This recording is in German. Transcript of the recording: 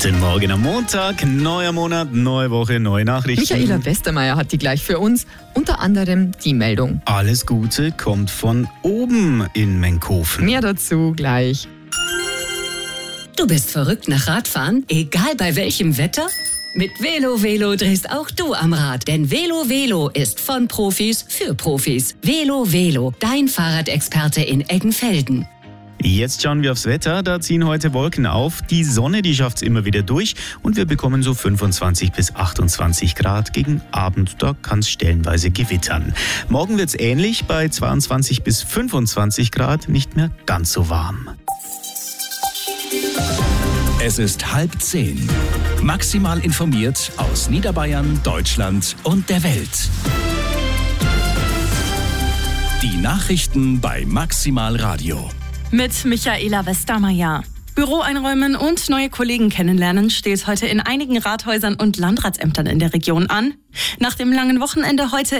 Guten Morgen am Montag, neuer Monat, neue Woche, neue Nachrichten. Michaela Westermeier hat die gleich für uns, unter anderem die Meldung. Alles Gute kommt von oben in Menkhofen. Mehr dazu gleich. Du bist verrückt nach Radfahren, egal bei welchem Wetter? Mit Velo drehst auch du am Rad, denn Velo ist von Profis für Profis. Velo, dein Fahrradexperte in Eggenfelden. Jetzt schauen wir aufs Wetter, da ziehen heute Wolken auf. Die Sonne, die schafft es immer wieder durch und wir bekommen so 25 bis 28 Grad. Gegen Abend, da kann es stellenweise gewittern. Morgen wird es ähnlich, bei 22 bis 25 Grad, nicht mehr ganz so warm. Es ist 9:30. Maximal informiert aus Niederbayern, Deutschland und der Welt. Die Nachrichten bei Maximal Radio. Mit Michaela Westermeier. Büro einräumen und neue Kollegen kennenlernen steht heute in einigen Rathäusern und Landratsämtern in der Region an. Nach dem langen Wochenende heute